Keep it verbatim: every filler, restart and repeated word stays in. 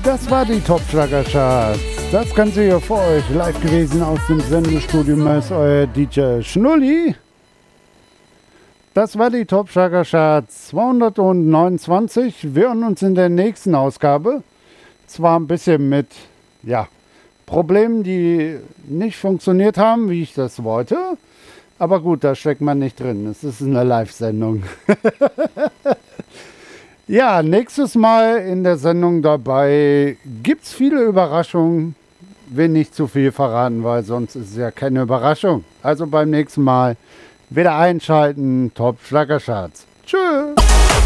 Das war die Top-Schlager-Charts. Das Ganze hier für euch live gewesen aus dem Sendestudio. Ist euer D J Schnulli. Das war die Top-Schlager-Charts zweihundertneunundzwanzig. Wir hören uns in der nächsten Ausgabe. Zwar ein bisschen mit, ja, Problemen, die nicht funktioniert haben, wie ich das wollte. Aber gut, da steckt man nicht drin. Es ist eine Live-Sendung. Ja, nächstes Mal in der Sendung dabei gibt es viele Überraschungen. Will nicht zu viel verraten, weil sonst ist es ja keine Überraschung. Also beim nächsten Mal wieder einschalten. Top Schlagercharts. Tschüss.